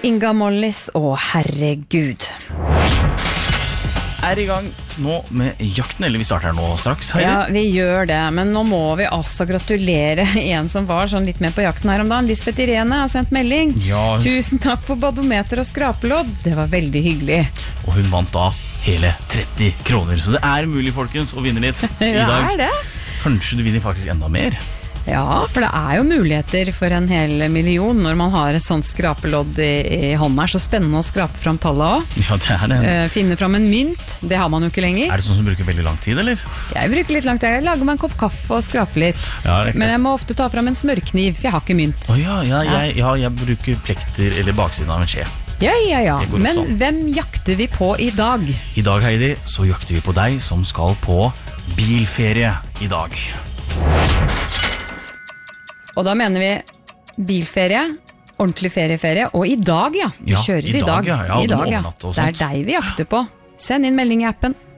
Inga Mollis og herregud. I gang nå med jakten, eller vi starter her nå straks, Heidi? Ja, vi gjør det, men nå må vi altså gratulere en som var sånn litt med på jakten her om dagen. Lisbeth Irene har sendt melding. Ja. Tusen takk for badometer og skrapelodd. Det var veldig hyggelig. Og hun vant da hele 30 kroner, så det mulig, folkens, å vinne litt i dag. Det. Kanskje du vinner faktisk enda mer? Ja, for det jo muligheter for en hel million når man har et sånt skrapelodd i hånden. Så spennende å skrape fram tallet også. Ja, det det. Finne fram en mynt, det har man jo ikke lenger. Det sånn som bruker veldig lang tid, eller? Jeg bruker litt lang tid. Jeg lager meg en kopp kaffe og skraper litt. Ja, men jeg må ofte ta fram en smørkniv, for jeg har ikke mynt. Jeg bruker plekter eller baksiden av en skje. Ja. Men hvem jakter vi på i dag? I dag, Heidi, så jakter vi på deg som skal på bilferie i dag. Og da mener vi bilferie, ordentlig ferie, og i dag, ja. Vi kjører i dag. Ja, I dag, overnatte og Det sånt. deg vi jakter på. Send inn melding i appen.